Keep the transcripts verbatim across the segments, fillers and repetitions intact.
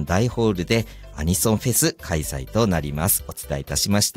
ン大ホールでアニソンフェス開催となります。お伝えいたしました。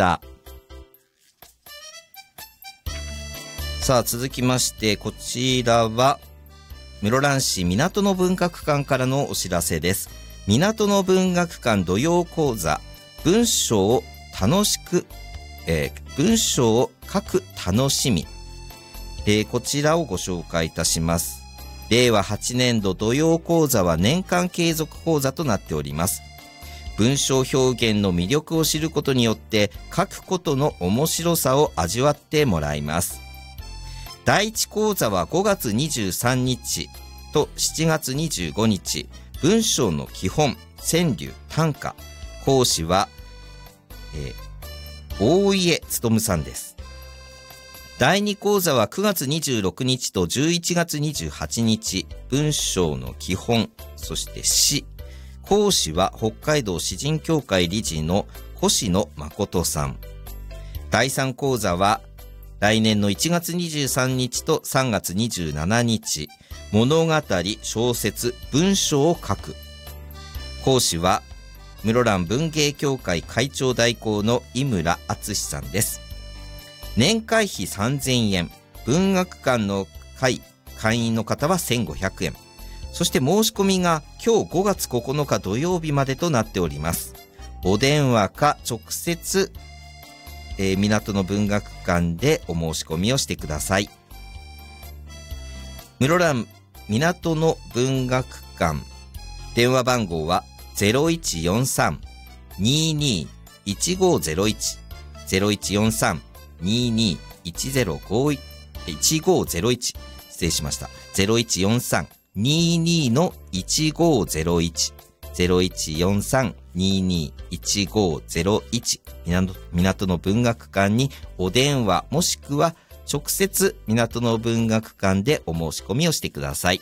さあ続きましてこちらは室蘭市港の文学館からのお知らせです。港の文学館土曜講座文章を楽しく、えー、文章を書く楽しみ、えー、こちらをご紹介いたします。れいわはちねんど土曜講座は年間継続講座となっております。文章表現の魅力を知ることによって書くことの面白さを味わってもらいます。だいいち講座はごがつにじゅうさんにちとしちがつにじゅうごにち、文章の基本、川柳、短歌。講師は、えー、大家勉さんです。だいに講座はくがつにじゅうろくにちとじゅういちがつにじゅうはちにち、文章の基本、そして詩。講師は北海道詩人協会理事の越野誠さん。だいさん講座は来年のいちがつにじゅうさんにちとさんがつにじゅうしちにち、物語、小説、文章を書く。講師は室蘭文芸協会会長代行の井村敦さんです。年会費さんぜんえん、文学館の会会員の方はせんごひゃくえん。そして申し込みが今日ごがつここのか土曜日までとなっております。お電話か直接えー、港の文学館でお申し込みをしてください。室蘭港の文学館、電話番号は ゼロいちよんさん にーにー いちごーゼロいち ゼロいちよんさん にーにー いちごーゼロいち、失礼しました。ゼロいちよんさん にーにー のいちごーゼロいち、ゼロいちよんさん にーにー いちごーゼロいち、港の文学館にお電話もしくは直接港の文学館でお申し込みをしてください。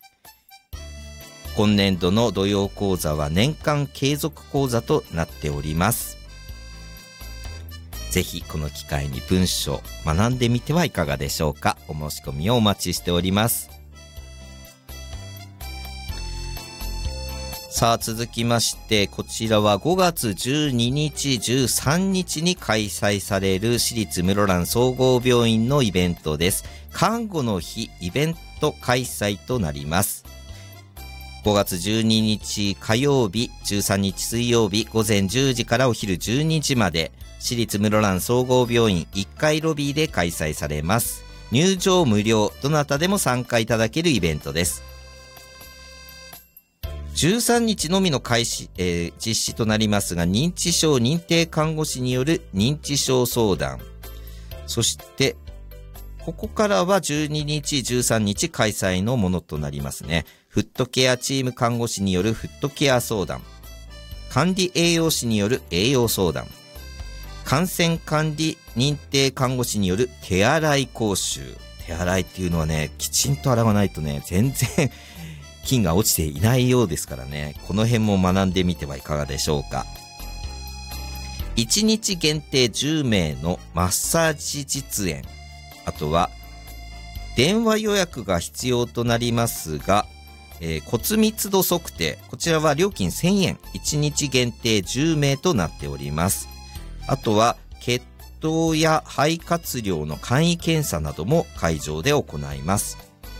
今年度の土曜講座は年間継続講座となっております。ぜひこの機会に文章学んでみてはいかがでしょうか。お申し込みをお待ちしております。さあ続きましてこちらはごがつじゅうににちじゅうさんにちに開催される市立室蘭総合病院のイベントです。看護の日イベント開催となります。ごがつじゅうににち火曜日、じゅうさんにち水曜日ごぜんじゅうじからお昼じゅうにじまで市立室蘭総合病院いっかいロビーで開催されます。入場無料、どなたでも参加いただけるイベントです。じゅうさんにちのみの開始、えー、実施となりますが、認知症認定看護師による認知症相談。そして、ここからはじゅうににち、じゅうさんにち開催のものとなりますね。フットケアチーム看護師によるフットケア相談。管理栄養士による栄養相談。感染管理認定看護師による手洗い講習。手洗いっていうのはね、きちんと洗わないとね、全然、菌が落ちていないようですからね。この辺も学んでみてはいかがでしょうか。いちにち限定じゅうめいのマッサージ実演。あとは、電話予約が必要となりますが、えー、骨密度測定。こちらは料金せんえん。いちにち限定じゅうめいとなっております。あとは、血糖や肺活量の簡易検査なども会場で行います。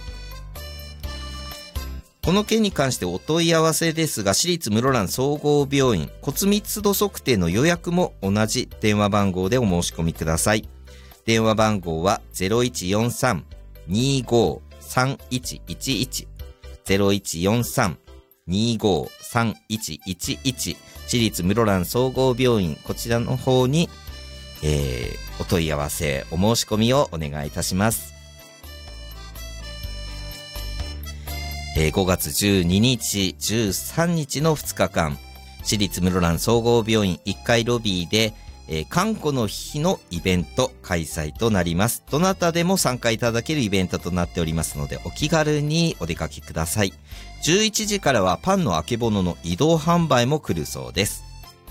この件に関してお問い合わせですが、市立室蘭総合病院骨密度測定の予約も同じ電話番号でお申し込みください。電話番号は ゼロいちよんさん にーごーさんいちいちいち ゼロいちよんさん にーごーさんいちいちいち 市立室蘭総合病院、こちらの方に、えー、お問い合わせお申し込みをお願いいたします。えー、ごがつじゅうににち、じゅうさんにちのふつかかん、市立室蘭総合病院いっかいロビーで、えー、看護の日のイベント開催となります。どなたでも参加いただけるイベントとなっておりますので、お気軽にお出かけください。じゅういちじからはパンのあけぼのの移動販売も来るそうです。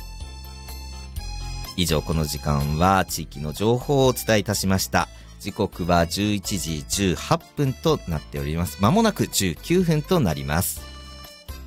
以上、この時間は地域の情報をお伝えいたしました。時刻はじゅういちじじゅうはっぷんとなっております。まもなくじゅうきゅうふんとなります。